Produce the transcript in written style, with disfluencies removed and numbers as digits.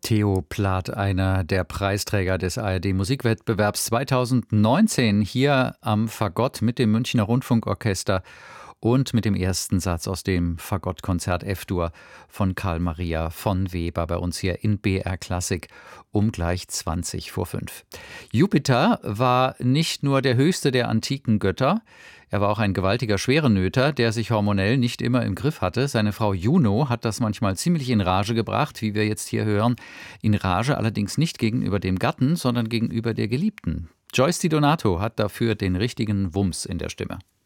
Theo Plath, einer der Preisträger des ARD-Musikwettbewerbs 2019, hier am Fagott mit dem Münchner Rundfunkorchester und mit dem ersten Satz aus dem Fagottkonzert F-Dur von Karl Maria von Weber bei uns hier in BR Klassik um gleich 20 vor 5. Jupiter war nicht nur der höchste der antiken Götter, er war auch ein gewaltiger Schwerenöter, der sich hormonell nicht immer im Griff hatte. Seine Frau Juno hat das manchmal ziemlich in Rage gebracht, wie wir jetzt hier hören. In Rage allerdings nicht gegenüber dem Gatten, sondern gegenüber der Geliebten. Joyce Di Donato hat dafür den richtigen Wumms in der Stimme.